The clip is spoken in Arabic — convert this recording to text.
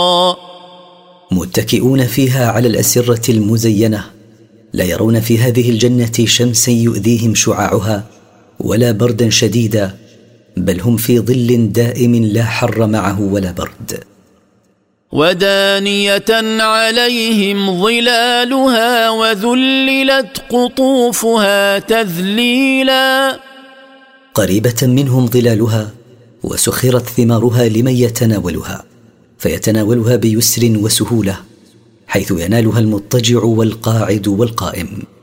حريرا متكئون فيها على الأسرة المزينة، لا يرون في هذه الجنة شمسا يؤذيهم شعاعها ولا بردا شديدا، بل هم في ظل دائم لا حر معه ولا برد. ودانية عليهم ظلالها وذللت قطوفها تذليلا. قريبة منهم ظلالها وسخرت ثمارها لمن يتناولها، فيتناولها بيسر وسهولة، حيث ينالها المضطجع والقاعد والقائم.